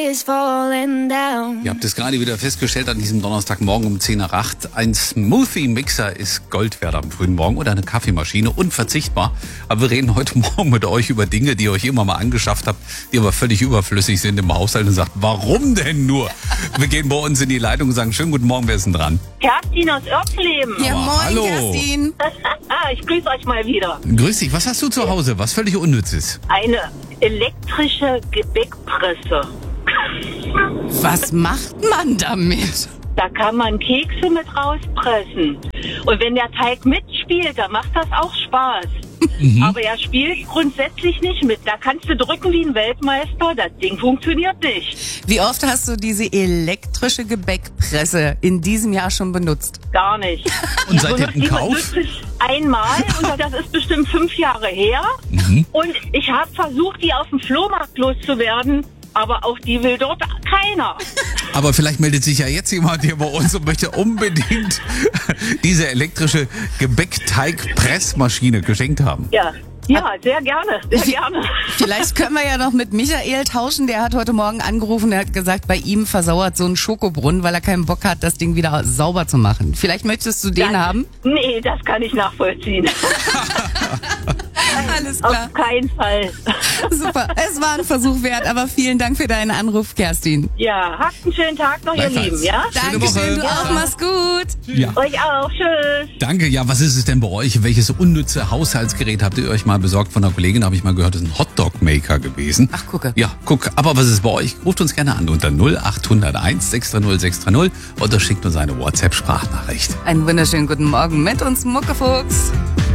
is falling down. Ihr habt es gerade wieder festgestellt an diesem Donnerstagmorgen um 10 nach 8. Ein Smoothie-Mixer ist Gold wert am frühen Morgen oder eine Kaffeemaschine, unverzichtbar. Aber wir reden heute Morgen mit euch über Dinge, die ihr euch immer mal angeschafft habt, die aber völlig überflüssig sind im Haushalt und sagt, warum denn nur? Wir gehen bei uns in die Leitung und sagen, schönen guten Morgen, wer ist denn dran? Kerstin aus Örsleben. Ja, moin, hallo. Kerstin. Ich grüße euch mal wieder. Grüß dich, was hast du zu Hause, was völlig unnütz ist? Eine elektrische Gebäckpresse. Was macht man damit? Da kann man Kekse mit rauspressen. Und wenn der Teig mitspielt, dann macht das auch Spaß. Aber er spielt grundsätzlich nicht mit. Da kannst du drücken wie ein Weltmeister. Das Ding funktioniert nicht. Wie oft hast du diese elektrische Gebäckpresse in diesem Jahr schon benutzt? Gar nicht. Und seit dem Kauf? benutze ich einmal und das ist bestimmt 5 Jahre her. Und ich habe versucht, die auf dem Flohmarkt loszuwerden. Aber auch die will dort keiner. Aber vielleicht meldet sich ja jetzt jemand hier bei uns und möchte unbedingt diese elektrische Gebäckteigpressmaschine geschenkt haben. Ja, sehr gerne, sehr gerne. Vielleicht können wir ja noch mit Michael tauschen. Der hat heute Morgen angerufen, der hat gesagt, bei ihm versauert so ein Schokobrunnen, weil er keinen Bock hat, das Ding wieder sauber zu machen. Vielleicht möchtest du den haben? Nee, das kann ich nachvollziehen. Alles klar. Auf keinen Fall. Super. Es war ein Versuch wert, aber vielen Dank für deinen Anruf, Kerstin. Ja, habt einen schönen Tag noch, ihr Gleichfalls. Lieben, ja? Schöne Dankeschön, Woche. du auch. Mach's gut. Ja. Euch auch, tschüss. Danke. Ja, was ist es denn bei euch? Welches unnütze Haushaltsgerät habt ihr euch mal besorgt? Von einer Kollegin habe ich mal gehört, das ist ein Hotdog-Maker gewesen. Ach, gucke. Ja, guck. Aber was ist bei euch? Ruft uns gerne an unter 0801 630 630 oder schickt uns eine WhatsApp-Sprachnachricht. Einen wunderschönen guten Morgen mit uns, Muckefuchs.